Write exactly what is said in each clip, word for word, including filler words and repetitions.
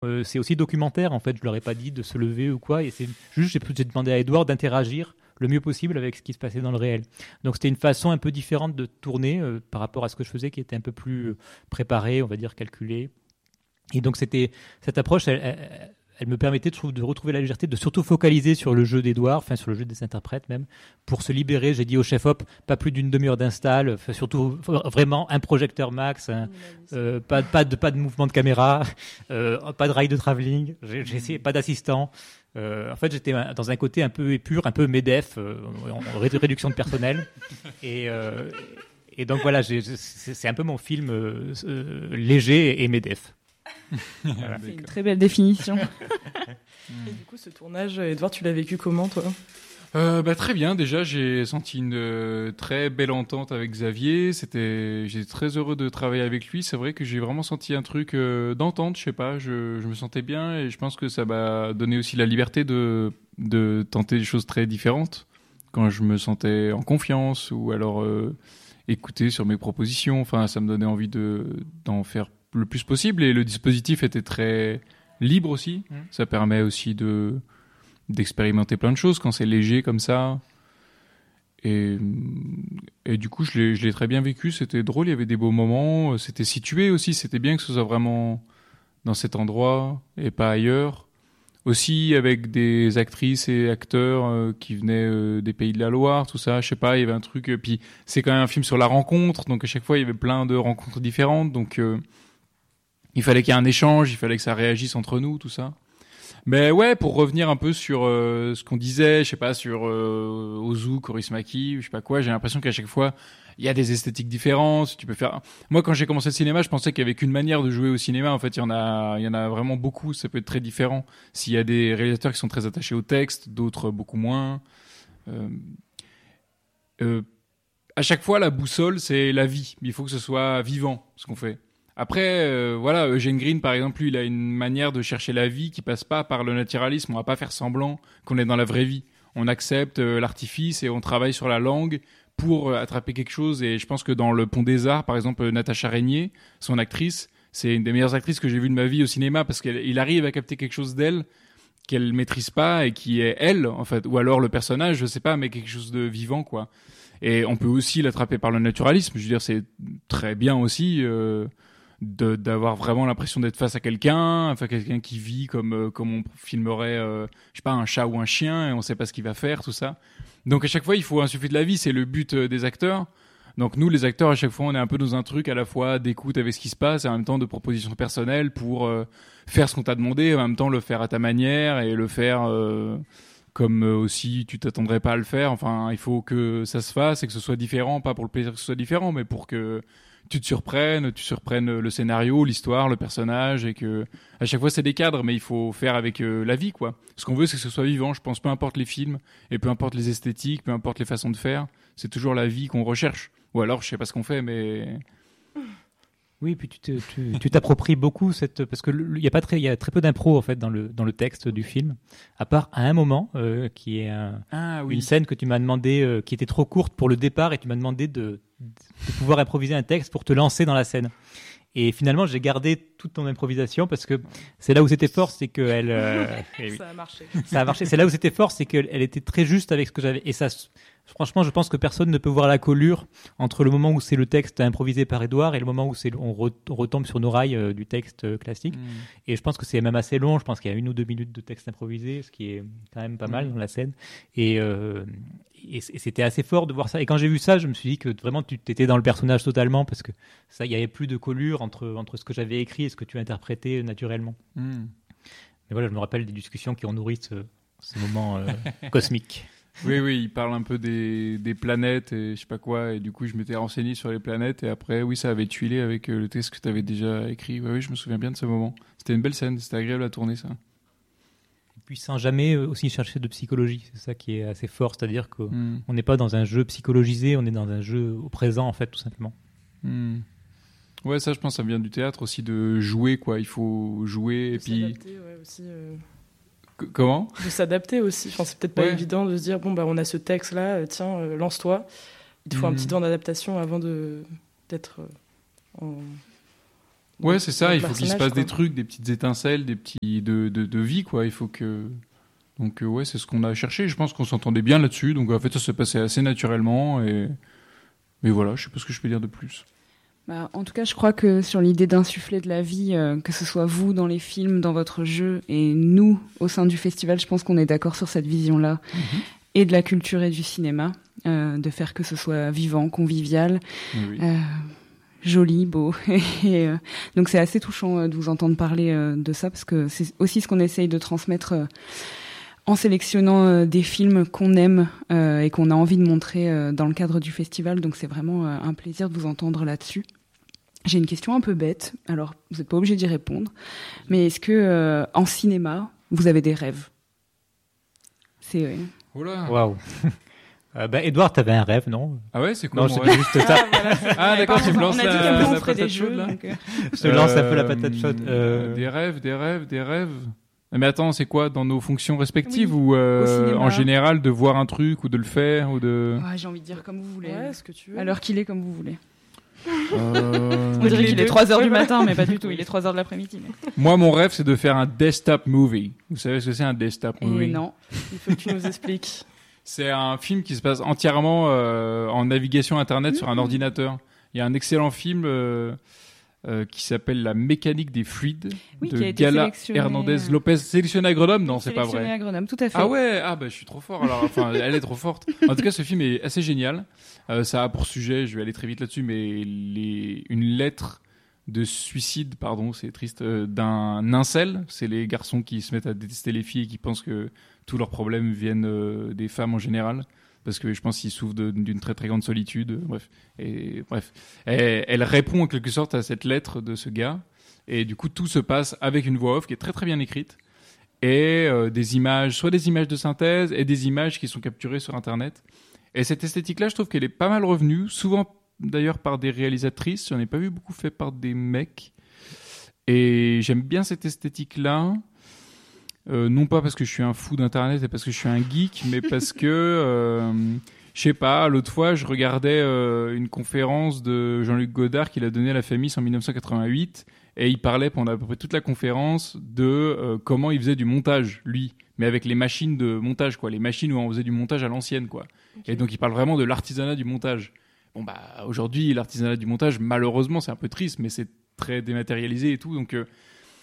Euh, c'est aussi documentaire, en fait. Je leur ai pas dit de se lever ou quoi. Et c'est juste, j'ai, j'ai demandé à Edouard d'interagir le mieux possible avec ce qui se passait dans le réel. Donc c'était une façon un peu différente de tourner euh, par rapport à ce que je faisais, qui était un peu plus euh, préparé, on va dire calculé. Et donc c'était cette approche, elle, elle, elle me permettait de, trouve, de retrouver la légèreté, de surtout focaliser sur le jeu d'Edouard, enfin sur le jeu des interprètes même, pour se libérer. J'ai dit au chef-op, pas plus d'une demi-heure d'install, enfin, surtout vraiment un projecteur max, hein, euh, pas, pas, de, pas de mouvement de caméra, euh, pas de rail de travelling, j'ai, j'ai essayé, pas d'assistant. Euh, en fait, j'étais dans un côté un peu épure, un peu MEDEF, euh, en réduction de personnel. Et, euh, et donc voilà, j'ai, c'est, c'est un peu mon film euh, euh, léger et MEDEF. Voilà. C'est une très belle définition. Et du coup, ce tournage, Edouard, tu l'as vécu comment, toi ? Euh, bah, très bien. Déjà, j'ai senti une euh, très belle entente avec Xavier. C'était, j'étais très heureux de travailler avec lui. C'est vrai que j'ai vraiment senti un truc euh, d'entente. Je sais pas, je, je me sentais bien et je pense que ça m'a donné aussi la liberté de de tenter des choses très différentes quand je me sentais en confiance ou alors euh, écouter sur mes propositions. Enfin, ça me donnait envie de d'en faire le plus possible et le dispositif était très libre aussi. Mmh. Ça permet aussi de d'expérimenter plein de choses quand c'est léger comme ça. Et, et du coup, je l'ai, je l'ai très bien vécu. C'était drôle, il y avait des beaux moments. C'était situé aussi, c'était bien que ce soit vraiment dans cet endroit et pas ailleurs. Aussi avec des actrices et acteurs euh, qui venaient euh, des Pays de la Loire, tout ça. Je sais pas, il y avait un truc... Euh, puis c'est quand même un film sur la rencontre, donc à chaque fois, il y avait plein de rencontres différentes. Donc euh, il fallait qu'il y ait un échange, il fallait que ça réagisse entre nous, tout ça. Mais ouais, pour revenir un peu sur euh, ce qu'on disait, je sais pas, sur euh, Ozu, Kaurismäki, je sais pas quoi, j'ai l'impression qu'à chaque fois, il y a des esthétiques différentes. Tu peux faire. Moi, quand j'ai commencé le cinéma, je pensais qu'il y avait qu'une manière de jouer au cinéma. En fait, il y en a, il y en a vraiment beaucoup. Ça peut être très différent. S'il y a des réalisateurs qui sont très attachés au texte, d'autres beaucoup moins. Euh, euh, à chaque fois, la boussole, c'est la vie. Il faut que ce soit vivant, ce qu'on fait. Après, euh, voilà, Eugene Green, par exemple, lui, il a une manière de chercher la vie qui passe pas par le naturalisme. On va pas faire semblant qu'on est dans la vraie vie. On accepte euh, l'artifice et on travaille sur la langue pour euh, attraper quelque chose. Et je pense que dans Le Pont des Arts, par exemple, Natacha Régnier, son actrice, c'est une des meilleures actrices que j'ai vues de ma vie au cinéma parce qu'il arrive à capter quelque chose d'elle qu'elle maîtrise pas et qui est elle, en fait. Ou alors le personnage, je sais pas, mais quelque chose de vivant, quoi. Et on peut aussi l'attraper par le naturalisme. Je veux dire, c'est très bien aussi... Euh, De, d'avoir vraiment l'impression d'être face à quelqu'un, enfin quelqu'un qui vit comme euh, comme on filmerait, euh, je sais pas, un chat ou un chien et on sait pas ce qu'il va faire, tout ça. Donc à chaque fois il faut insuffler de la vie, c'est le but euh, des acteurs. Donc nous les acteurs à chaque fois on est un peu dans un truc à la fois d'écoute avec ce qui se passe et en même temps de proposition personnelle pour euh, faire ce qu'on t'a demandé et en même temps le faire à ta manière et le faire euh, comme euh, aussi tu t'attendrais pas à le faire. Enfin il faut que ça se fasse et que ce soit différent, pas pour le plaisir que ce soit différent, mais pour que tu te surprennes, tu surprennes le scénario, l'histoire, le personnage, et que à chaque fois c'est des cadres, mais il faut faire avec euh, la vie, quoi. Ce qu'on veut, c'est que ce soit vivant. Je pense, peu importe les films, et peu importe les esthétiques, peu importe les façons de faire, c'est toujours la vie qu'on recherche. Ou alors, je sais pas ce qu'on fait, mais oui, puis tu, te, tu, tu t'appropries beaucoup cette parce que il y a pas très il y a très peu d'impro en fait dans le dans le texte du film, à part à un moment euh, qui est un, ah, oui. une scène que tu m'as demandé euh, qui était trop courte pour le départ et tu m'as demandé de, de pouvoir improviser un texte pour te lancer dans la scène. Et finalement, j'ai gardé toute ton improvisation parce que c'est là où c'était fort, c'est que elle euh, ça a marché. Ça a marché. C'est là où c'était fort, c'est qu'elle elle était très juste avec ce que j'avais et ça. Franchement, je pense que personne ne peut voir la collure entre le moment où c'est le texte improvisé par Edouard et le moment où c'est, on, re, on retombe sur nos rails euh, du texte euh, classique. Mmh. Et je pense que c'est même assez long. Je pense qu'il y a une ou deux minutes de texte improvisé, ce qui est quand même pas mal mmh. dans la scène. Et, euh, et, et c'était assez fort de voir ça. Et quand j'ai vu ça, je me suis dit que vraiment tu étais dans le personnage totalement parce que ça, il y avait plus de collure entre entre ce que j'avais écrit et ce que tu interprétais naturellement. Mmh. Mais voilà, je me rappelle des discussions qui ont nourri ce, ce moment euh, cosmique. Oui, oui, il parle un peu des, des planètes et je sais pas quoi, et du coup je m'étais renseigné sur les planètes et après, oui, ça avait tuilé avec le texte que tu avais déjà écrit. Oui, oui, je me souviens bien de ce moment. C'était une belle scène, c'était agréable à tourner, ça. Et puis sans jamais aussi chercher de psychologie, c'est ça qui est assez fort, c'est-à-dire qu'on mm. n'est pas dans un jeu psychologisé, on est dans un jeu au présent, en fait, tout simplement. Mm. Ouais, ça, je pense, ça vient du théâtre aussi, de jouer, quoi. Il faut jouer de et puis... s'adapter, ouais, aussi... Euh... Comment ? De s'adapter aussi. Enfin, c'est peut-être pas ouais. évident de se dire bon bah on a ce texte là, euh, tiens euh, lance-toi. Il te faut mmh. un petit temps d'adaptation avant de d'être euh, en... Ouais, c'est ça. Il faut qu'il se passe quoi. des trucs, des petites étincelles, des petits de, de, de vie, quoi. Il faut que. Donc, euh, ouais, c'est ce qu'on a cherché. Je pense qu'on s'entendait bien là-dessus. Donc, en fait, ça s'est passé assez naturellement. Et, mais voilà, je sais pas ce que je peux dire de plus. Bah, en tout cas, je crois que sur l'idée d'insuffler de la vie, euh, que ce soit vous dans les films, dans votre jeu, et nous au sein du festival, je pense qu'on est d'accord sur cette vision-là, mm-hmm. et de la culture et du cinéma, euh, de faire que ce soit vivant, convivial, oui. euh, joli, beau. et, euh, donc c'est assez touchant euh, de vous entendre parler euh, de ça, parce que c'est aussi ce qu'on essaye de transmettre euh, en sélectionnant euh, des films qu'on aime euh, et qu'on a envie de montrer euh, dans le cadre du festival. Donc c'est vraiment euh, un plaisir de vous entendre là-dessus. J'ai une question un peu bête, alors vous n'êtes pas obligé d'y répondre, mais est-ce que euh, en cinéma, vous avez des rêves ? C'est... Euh... Oula. Waouh. Euh, bah, Edouard, t'avais un rêve, non ? Ah ouais, c'est quoi Non, mon je rêve ? juste ça. Ah, voilà, c'est... Ah, d'accord, tu me lances on a dit la, qu'après on la ferait des patate jeux, chaude, là. donc, euh... Je te lance un peu la Euh, patate chaude. Euh... Des rêves, des rêves, des rêves. Mais attends, c'est quoi, dans nos fonctions respectives, Oui, ou euh, au cinéma. en général de voir un truc ou de le faire ou de. Ouais, j'ai envie de dire comme vous voulez. Ouais, ce que tu veux. À l'heure qu'il est, comme vous voulez. Euh... On dirait les qu'il deux. est trois heures du matin, mais pas du tout. Il est trois heures de l'après-midi. Mais... Moi, mon rêve, c'est de faire un desktop movie. Vous savez ce que c'est un desktop Et movie ? non. Il faut que tu nous expliques. C'est un film qui se passe entièrement euh, en navigation internet mmh. sur un ordinateur. Il y a un excellent film euh, euh, qui s'appelle La mécanique des fluides oui, de qui a été Gala Hernandez Lopez, sélectionné à Grenoble. Non, c'est pas vrai. Sélectionné à Grenoble, tout à fait. Ah ouais, ah bah je suis trop fort. Alors, enfin, elle est trop forte. En tout cas, ce film est assez génial. Euh, ça a pour sujet, je vais aller très vite là-dessus, mais les... une lettre de suicide, pardon, c'est triste, euh, d'un incel. C'est les garçons qui se mettent à détester les filles et qui pensent que tous leurs problèmes viennent euh, des femmes en général, parce que je pense qu'ils souffrent de, d'une très très grande solitude. Bref, et bref, et, elle répond en quelque sorte à cette lettre de ce gars, et du coup tout se passe avec une voix off qui est très très bien écrite et euh, des images, soit des images de synthèse et des images qui sont capturées sur Internet. Et cette esthétique-là, je trouve qu'elle est pas mal revenue, souvent d'ailleurs par des réalisatrices. J'en ai pas vu beaucoup fait par des mecs, et j'aime bien cette esthétique-là. Euh, non pas parce que je suis un fou d'internet et parce que je suis un geek, mais parce que euh, je sais pas, l'autre fois je regardais euh, une conférence de Jean-Luc Godard qu'il a donnée à la Famille en dix-neuf cent quatre-vingt-huit, et il parlait pendant à peu près toute la conférence de euh, comment il faisait du montage, lui, mais avec les machines de montage, quoi, les machines où on faisait du montage à l'ancienne, quoi. Okay. Et donc il parle vraiment de l'artisanat du montage. Bon bah aujourd'hui l'artisanat du montage, malheureusement c'est un peu triste, mais c'est très dématérialisé et tout, donc euh,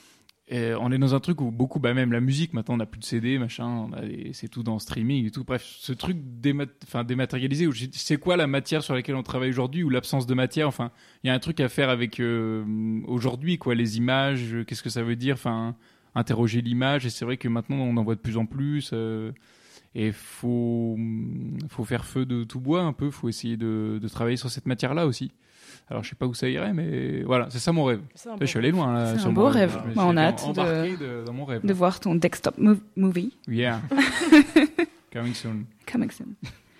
et on est dans un truc où beaucoup, bah même la musique, maintenant on n'a plus de C D, machin, on a des, c'est tout dans streaming et tout. Bref, ce truc démat, enfin, dématérialisé, où c'est quoi la matière sur laquelle on travaille aujourd'hui, ou l'absence de matière. Enfin, il y a un truc à faire avec euh, aujourd'hui, quoi, les images, qu'est-ce que ça veut dire, enfin, interroger l'image. Et c'est vrai que maintenant on en voit de plus en plus. Euh, et faut, faut faire feu de tout bois un peu. Faut essayer de, de travailler sur cette matière-là aussi. Alors, je sais pas où ça irait, mais voilà, c'est ça mon rêve. C'est un je suis allé loin là. C'est sur un beau rêve. rêve. Bah, on a hâte de, de, dans mon rêve, de voir ton desktop mov- movie. Yeah. Coming soon. Coming soon.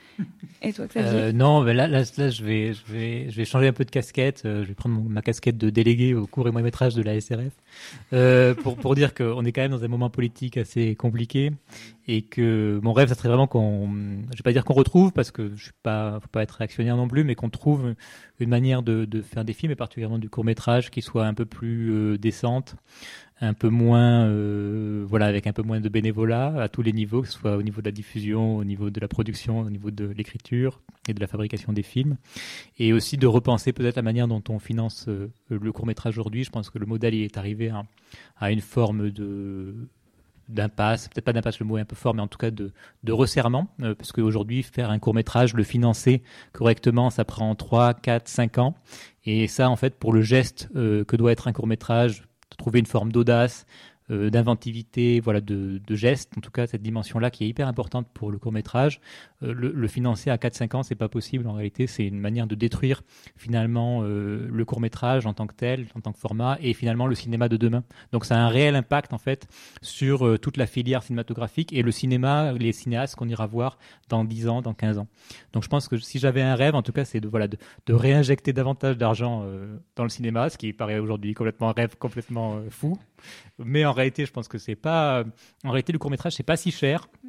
Et toi, Xavier ? euh, Non, mais là, là, là, je vais, je vais, je vais changer un peu de casquette. Euh, je vais prendre mon, ma casquette de délégué au court et moyen métrage de la S R F euh, pour pour dire qu'on est quand même dans un moment politique assez compliqué et que mon rêve, ça serait vraiment qu'on, je vais pas dire qu'on retrouve parce que je suis pas, faut pas être réactionnaire non plus, mais qu'on trouve une manière de, de faire des films et particulièrement du court métrage qui soit un peu plus euh, décente, un peu moins, euh, voilà, avec un peu moins de bénévolat à tous les niveaux, que ce soit au niveau de la diffusion, au niveau de la production, au niveau de l'écriture et de la fabrication des films, et aussi de repenser peut-être la manière dont on finance euh, le court-métrage aujourd'hui. Je pense que le modèle il est arrivé à, à une forme de d'impasse, peut-être pas d'impasse, le mot est un peu fort, mais en tout cas de, de resserrement, euh, parce qu'aujourd'hui, faire un court-métrage, le financer correctement, ça prend trois, quatre, cinq ans, et ça, en fait, pour le geste euh, que doit être un court-métrage, trouver une forme d'audace, euh, d'inventivité, voilà, de, de geste, en tout cas cette dimension-là qui est hyper importante pour le court-métrage. Euh, le, le financer à quatre cinq ans, c'est pas possible en réalité, c'est une manière de détruire finalement euh, le court-métrage en tant que tel, en tant que format, et finalement le cinéma de demain. Donc ça a un réel impact en fait sur euh, toute la filière cinématographique et le cinéma, les cinéastes qu'on ira voir dans dix ans, dans quinze ans. Donc je pense que si j'avais un rêve, en tout cas, c'est de, voilà, de, de réinjecter davantage d'argent euh, dans le cinéma, ce qui paraît aujourd'hui complètement un rêve complètement euh, fou. Mais en réalité, je pense que c'est pas. En réalité, le court-métrage, c'est pas si cher.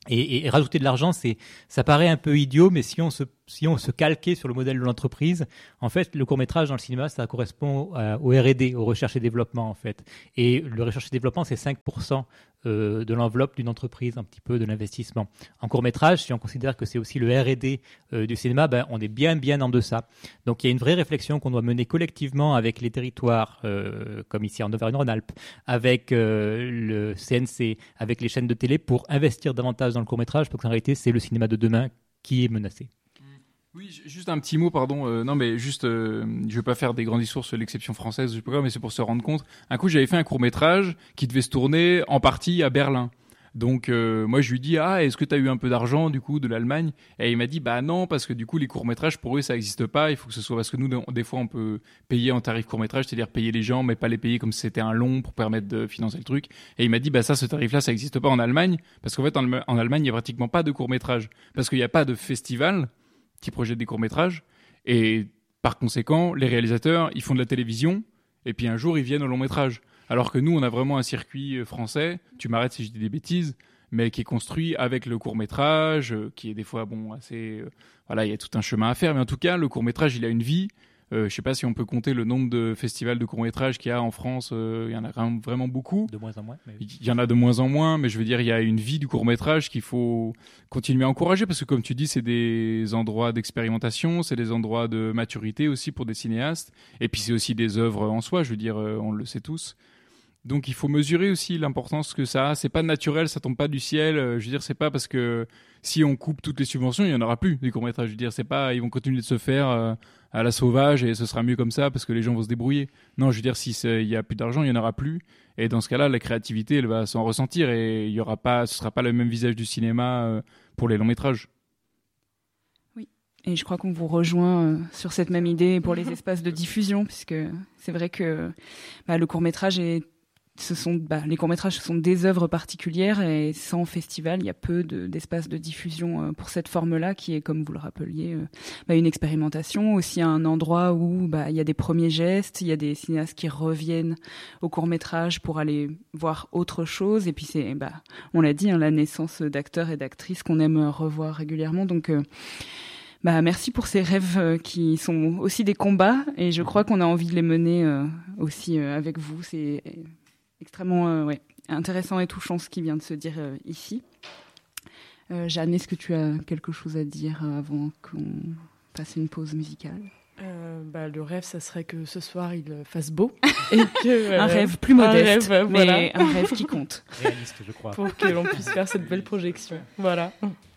Et, et rajouter de l'argent, c'est, ça paraît un peu idiot, mais si on se, si on se calquait sur le modèle de l'entreprise, en fait, le court-métrage dans le cinéma, ça correspond à, au R et D, au recherche et développement, en fait. Et le recherche et développement, c'est cinq pour cent euh, de l'enveloppe d'une entreprise, un petit peu de l'investissement. En court-métrage, si on considère que c'est aussi le R et D euh, du cinéma, ben, on est bien, bien en deçà. Donc, il y a une vraie réflexion qu'on doit mener collectivement avec les territoires, euh, comme ici en Auvergne-Rhône-Alpes, avec euh, le C N C, avec les chaînes de télé, pour investir davantage dans le court-métrage, parce qu'en réalité, c'est le cinéma de demain qui est menacé. Oui, juste un petit mot, pardon. Euh, non, mais juste, euh, je vais pas faire des grands discours sur l'exception française, je sais pas quoi, mais c'est pour se rendre compte. Un coup, j'avais fait un court-métrage qui devait se tourner en partie à Berlin. Donc, euh, moi, je lui dis, ah, est-ce que tu as eu un peu d'argent, du coup, de l'Allemagne? Et il m'a dit, bah non, parce que du coup, les courts-métrages, pour eux, ça n'existe pas. Il faut que ce soit, parce que nous, des fois, on peut payer en tarif court-métrage, c'est-à-dire payer les gens, mais pas les payer comme si c'était un long pour permettre de financer le truc. Et il m'a dit, bah ça, ce tarif-là, ça n'existe pas en Allemagne, parce qu'en fait, en, en Allemagne, il n'y a pratiquement pas de court-métrage. Parce qu'il n'y a pas de festival qui projettent des courts-métrages. Et par conséquent, les réalisateurs, ils font de la télévision, et puis un jour, ils viennent au long-métrage. Alors que nous, on a vraiment un circuit français, tu m'arrêtes si je dis des bêtises, mais qui est construit avec le court-métrage, euh, qui est des fois, bon, assez... Euh, voilà, il y a tout un chemin à faire, mais en tout cas, le court-métrage, il a une vie. Euh, je sais pas si on peut compter le nombre de festivals de court-métrage qu'il y a en France, euh, il y en a vraiment beaucoup. De moins en moins. Mais... Il y en a de moins en moins, mais je veux dire, il y a une vie du court-métrage qu'il faut continuer à encourager, parce que comme tu dis, c'est des endroits d'expérimentation, c'est des endroits de maturité aussi pour des cinéastes, et puis c'est aussi des œuvres en soi, je veux dire, euh, on le sait tous. Donc il faut mesurer aussi l'importance que ça a. C'est pas naturel, ça tombe pas du ciel. Euh, je veux dire, c'est pas parce que si on coupe toutes les subventions, il y en aura plus des courts-métrages. Je veux dire, c'est pas, ils vont continuer de se faire euh, à la sauvage et ce sera mieux comme ça parce que les gens vont se débrouiller. Non, je veux dire, si il y a plus d'argent, il y en aura plus. Et dans ce cas-là, la créativité, elle va s'en ressentir et il y aura pas, ce sera pas le même visage du cinéma euh, pour les longs métrages. Oui. Et je crois qu'on vous rejoint euh, sur cette même idée pour les espaces de diffusion, puisque c'est vrai que bah, le court-métrage est Ce sont, bah, les courts-métrages, ce sont des œuvres particulières et sans festival, il y a peu de, d'espaces de diffusion euh, pour cette forme-là qui est, comme vous le rappeliez, euh, bah, une expérimentation, aussi un endroit où bah, il y a des premiers gestes, il y a des cinéastes qui reviennent au court-métrage pour aller voir autre chose et puis c'est, bah, on l'a dit, hein, la naissance d'acteurs et d'actrices qu'on aime revoir régulièrement. Donc, euh, bah, merci pour ces rêves euh, qui sont aussi des combats et je crois qu'on a envie de les mener euh, aussi euh, avec vous. C'est extrêmement euh, ouais, intéressant et touchant ce qui vient de se dire euh, ici. Euh, Jeanne, est-ce que tu as quelque chose à dire avant qu'on fasse une pause musicale? euh, bah, Le rêve, ça serait que ce soir, il fasse beau. Et que, euh, un rêve plus modeste, un rêve, mais voilà. un rêve qui compte. Réaliste, je crois. Pour que l'on puisse faire cette belle projection. Voilà.